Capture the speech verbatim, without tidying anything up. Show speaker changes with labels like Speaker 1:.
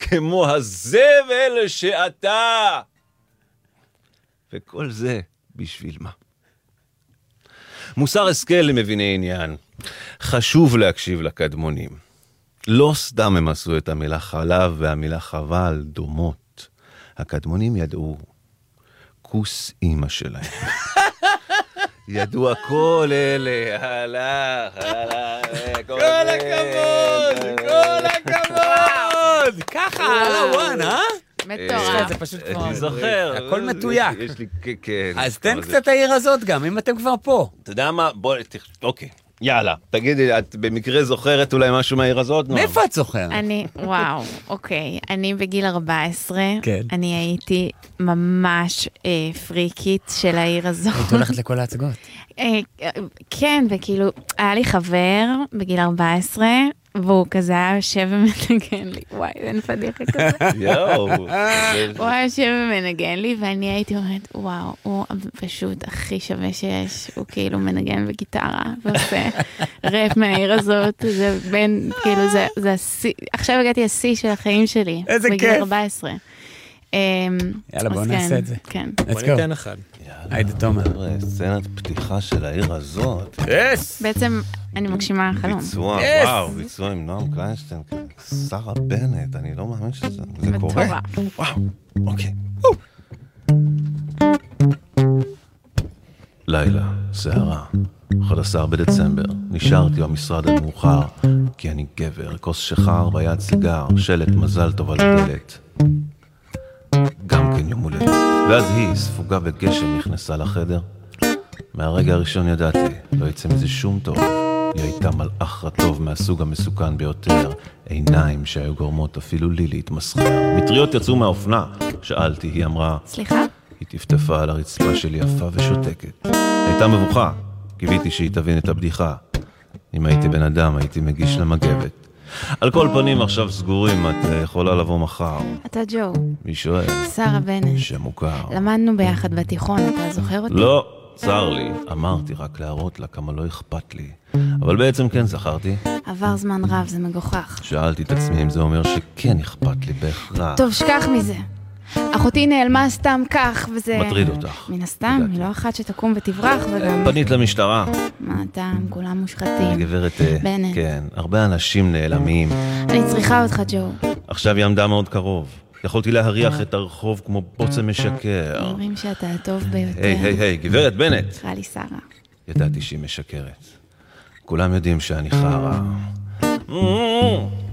Speaker 1: כמו הזבל שאתה. וכל זה בשביל מה? מוסר השכל למביני עניין. חשוב להקשיב לקדמונים. לא סתם הם עשו את המילה חלב והמילה חבל דומות. הקדמונים ידעו כוס אמא שלהם. ידעו הכל אלה, הלך, הלך,
Speaker 2: כל הכבוד, כל הכבוד. ככה, על הוואן, אה?
Speaker 3: מטורף.
Speaker 2: זה פשוט כבר...
Speaker 1: אני זוכר.
Speaker 2: הכל מתויק.
Speaker 1: יש לי, כן.
Speaker 2: אז תן קצת העיר הזאת גם, אם אתם כבר פה.
Speaker 1: אתה יודע מה? בוא, אוקיי. יאללה, תגידי, את במקרה זוכרת אולי משהו מהעיר הזאת?
Speaker 2: מאיפה את זוכרת?
Speaker 3: אני, וואו, אוקיי. אני בגיל ארבע עשרה,
Speaker 2: כן.
Speaker 3: אני הייתי ממש אה, פריקית של העיר הזאת.
Speaker 2: היית הולכת לכל ההצגות.
Speaker 3: אה, כן, וכאילו, היה לי חבר בגיל ארבע עשרה, והוא כזה היה יושב ומנגן לי. וואי, אין פדיחה כזה.
Speaker 1: יואו.
Speaker 3: הוא היה יושב ומנגן לי, ואני הייתי אומרת, וואו, הוא פשוט הכי שווה שיש. הוא כאילו מנגן בגיטרה, ועושה רפ מהעיר הזאת. זה בין, כאילו, זה, זה השיא, עכשיו הגעתי השיא של החיים שלי.
Speaker 2: איזה כיף.
Speaker 3: בגיל ארבע עשרה.
Speaker 2: יאללה, בואו נעשה את זה.
Speaker 3: כן.
Speaker 2: בוא ניתן אחד. היידה תומר.
Speaker 1: סצנת פתיחה של העיר הזאת.
Speaker 2: יס!
Speaker 3: בעצם אני מגשימה חלום.
Speaker 1: ביצוע, וואו, ביצוע עם נועם קליינשטיין, שרה בנט, אני לא מאמין שזה קורה.
Speaker 3: מטורף.
Speaker 1: וואו, אוקיי. לילה, סערה, אחד עשר בדצמבר, נשארתי במשרד המאוחר, כי אני גבר, כוס שחר, ביד סיגר, שלט מזל טוב על הדלת. גם כן יום הולדת. ואז היא, ספוגה בגשם, נכנסה לחדר. מהרגע הראשון ידעתי, לא יצא מזה שום טוב. היא הייתה מלאך רטוב מהסוג המסוכן ביותר, עיניים שהיו גורמות אפילו לי להתמסחר. מטריות יצאו מהאופנה, שאלתי, היא אמרה,
Speaker 3: סליחה?
Speaker 1: היא טפטפה על הרצפה שלי יפה ושותקת. הייתה מבוכה, קיוויתי שהיא תבין את הבדיחה. אם הייתי בן אדם, הייתי מגיש למגבת. על כל פנים עכשיו סגורים, את יכולה לבוא מחר.
Speaker 3: אתה ג'ו.
Speaker 1: מי שואל?
Speaker 3: שרה בנט.
Speaker 1: שמוכר.
Speaker 3: למדנו ביחד בתיכון, אתה זוכר אותי?
Speaker 1: לא, צר לי. אמרתי רק להראות לה כמה לא אכפת לי. אבל בעצם כן זכרתי.
Speaker 3: עבר זמן רב, זה מגוחך.
Speaker 1: שאלתי את עצמי אם זה אומר שכן אכפת לי בהכרח.
Speaker 3: טוב, שכח מזה. אחותי נעלמה סתם כך, וזה...
Speaker 1: מטריד אותך.
Speaker 3: מן הסתם, היא לא אחת שתקום ותברח, וגם...
Speaker 1: פנית למשטרה.
Speaker 3: מה אתה, כולם מושחתים.
Speaker 1: גברת,
Speaker 3: בנט.
Speaker 1: כן, הרבה אנשים נעלמים.
Speaker 3: אני צריכה אותך, ג'ו.
Speaker 1: עכשיו היא עמדה מאוד קרוב. יכולתי להריח את הרחוב כמו בוצם משקר.
Speaker 3: אומרים שאתה הטוב ביותר.
Speaker 1: היי, היי, היי, גברת בנט.
Speaker 3: קרא לי שרה.
Speaker 1: ידעתי שהיא משקרת. כולם יודעים שאני חרה.